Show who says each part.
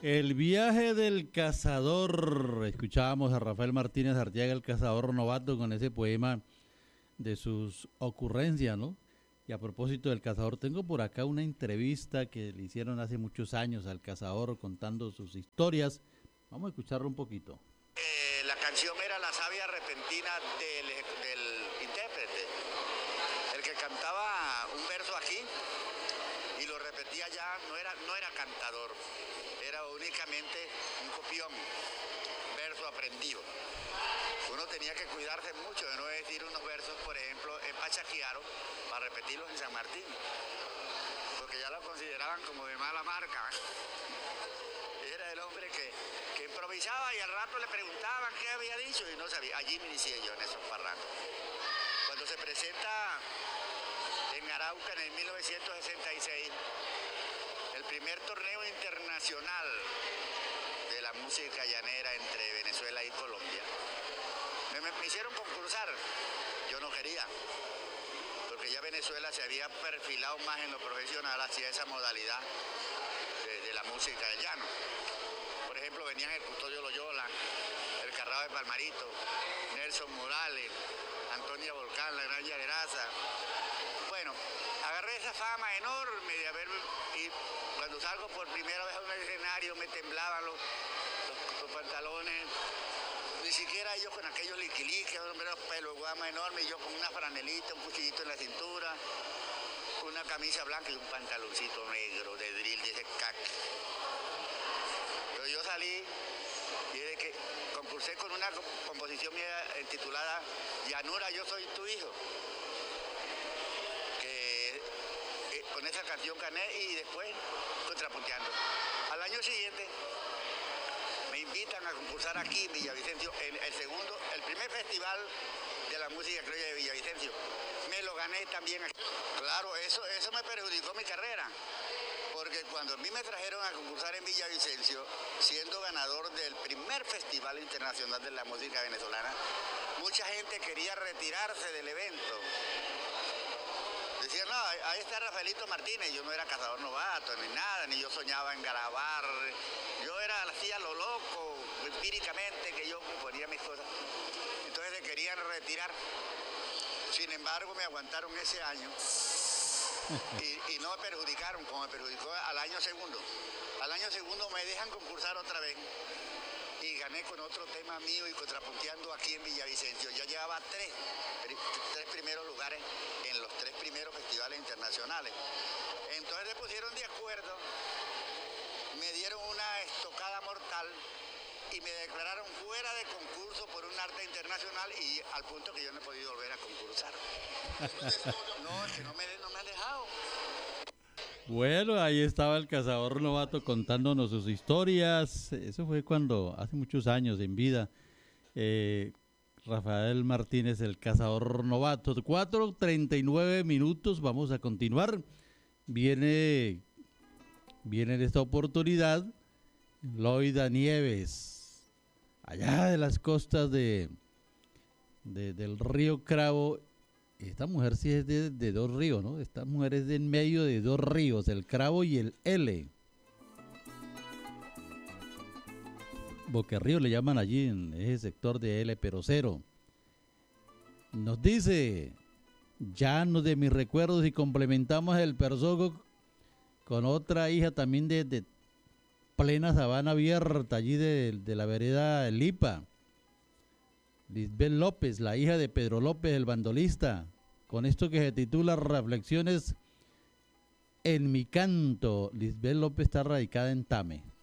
Speaker 1: El viaje del cazador. Escuchábamos a Rafael Martínez Arteaga, el cazador novato, con ese poema de sus ocurrencias, ¿no? Y a propósito del cazador, tengo por acá una entrevista que le hicieron hace muchos años al cazador contando sus historias. Vamos a escucharlo un poquito.
Speaker 2: La canción era La savia repentina del intérprete, el que cantaba un verso aquí y lo repetía ya, no era cantador, era únicamente un copión, verso aprendido. Uno tenía que cuidarse mucho de no decir unos versos, por ejemplo, en Pachaquiaro, para repetirlos en San Martín, porque ya lo consideraban como de mala marca. Era el hombre que improvisaba y al rato le preguntaban qué había dicho y no sabía. Allí me inicié yo en esos parrandos. Cuando se presenta en Arauca en el 1966 el primer torneo internacional de la música llanera entre Venezuela y Colombia, me hicieron concursar. Yo no quería, porque ya Venezuela se había perfilado más en lo profesional hacia esa modalidad de la música del llano. Por ejemplo, venían el Custodio Loyola, el Carrao de Palmarito, Nelson Morales, Antonia Volcán, la Gran Llagraza. Bueno, agarré esa fama enorme de haber, y cuando salgo por primera vez a un escenario me temblaban los pantalones, ni siquiera ellos con aquellos liquiliques, los pelos de guama enormes, y yo con una franelita, un cuchillito en la cintura, una camisa blanca y un pantaloncito negro de drill, de ese cac. Pero yo salí y de que concursé con una composición mía titulada Llanura, yo soy tu hijo, que con esa canción gané y después contrapunteando. Al año siguiente me invitan a concursar aquí en Villavicencio, en el primer festival de la música criolla de Villavicencio. Me lo gané también aquí. Claro, eso me perjudicó mi carrera, porque cuando a mí me trajeron a concursar en Villavicencio, siendo ganador del primer Festival Internacional de la Música Venezolana, mucha gente quería retirarse del evento. Decían, no, ahí está Rafaelito Martínez. Yo no era cazador novato ni nada, ni yo soñaba en grabar. Yo hacía lo loco, empíricamente, que yo ponía mis cosas. Entonces se querían retirar. Sin embargo, me aguantaron ese año y no me perjudicaron como me perjudicó al año segundo. Al año segundo me dejan concursar otra vez y gané con otro tema mío y contrapunteando aquí en Villavicencio. Ya llevaba tres primeros lugares en los tres primeros festivales internacionales. Entonces se pusieron de acuerdo, me dieron una estocada mortal y me declararon fuera de concurso por un arte internacional, y al punto que yo no he podido volver a concursar. No, es que no me han dejado.
Speaker 1: Bueno, ahí estaba el cazador novato contándonos sus historias. Eso fue cuando, hace muchos años en vida, Rafael Martínez, el cazador novato. 4:39 minutos, vamos a continuar. Viene en esta oportunidad Loida Nieves, allá de las costas del río Cravo. Esta mujer sí es de dos ríos, ¿no? Esta mujer es de en medio de dos ríos, el Cravo y el L. Boquerrío le llaman allí en ese sector de L Perocero. Nos dice, llano de mis recuerdos, y complementamos el persogo con otra hija también de plena sabana abierta, allí de la vereda Lipa. Lisbeth López, la hija de Pedro López, el bandolista, con esto que se titula Reflexiones en mi canto. Lisbeth López está radicada en Tame.